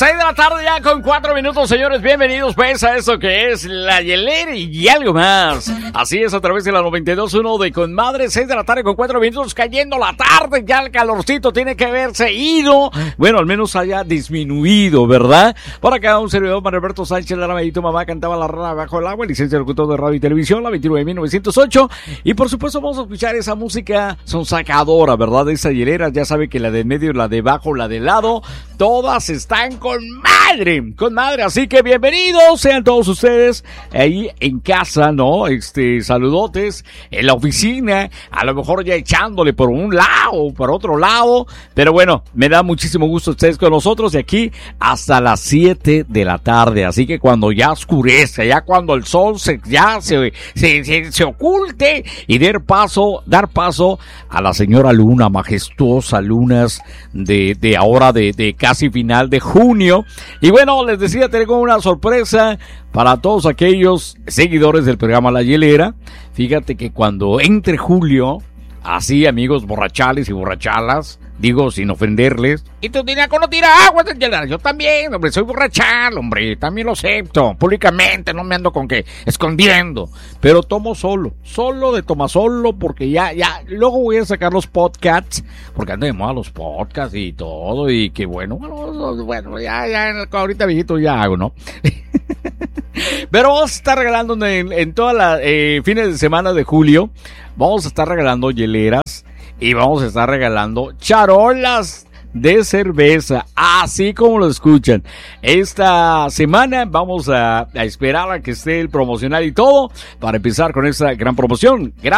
6 de la tarde ya con 4 minutos, señores. Bienvenidos pues a eso que es la hielera y algo más. Así es, a través de la 92.1 de Con Madre, 6 de la tarde con 4 minutos, cayendo la tarde. Ya el calorcito tiene que haberse ido. Bueno, al menos haya disminuido, ¿verdad? Por acá un servidor, Manuel Alberto Sánchez Lara, y tu mamá cantaba la rana bajo el agua, licencia de locutor de radio y televisión, la 29.908. Y por supuesto vamos a escuchar esa música sonsacadora, ¿verdad? De esa hielera, ya sabe que la de medio, la de abajo, la de lado, todas están con madre, así que bienvenidos sean todos ustedes ahí en casa, ¿no? Saludotes en la oficina, a lo mejor ya echándole por un lado, por otro lado, pero bueno, me da muchísimo gusto ustedes con nosotros de aquí hasta las 7 de la tarde, así que cuando ya oscurece, ya cuando el sol se oculte y dar paso a la señora luna, majestuosa lunas de ahora de casi final de junio. Y bueno, les decía, tengo una sorpresa para todos aquellos seguidores del programa La Hielera. Fíjate que cuando entre julio, así amigos borrachales y borrachalas, digo sin ofenderles, y tú dirás, no tira agua de hielera, yo también, hombre, soy borrachal, hombre, también lo acepto, públicamente, no me ando con que escondiendo, pero tomo solo de toma solo, porque ya, luego voy a sacar los podcasts, porque ando de moda los podcasts y todo, y que bueno, ya, ahorita viejito ya hago, ¿no? Pero vamos a estar regalando en todas las fines de semana de julio, vamos a estar regalando hieleras y vamos a estar regalando charolas de cerveza, así como lo escuchan. Esta semana vamos a esperar a que esté el promocional y todo para empezar con esta gran promoción.